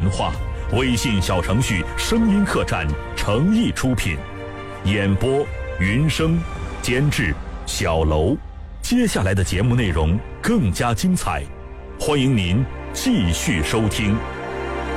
话，微信小程序声音客栈诚意出品，演播云生，监制小楼。接下来的节目内容更加精彩，欢迎您继续收听。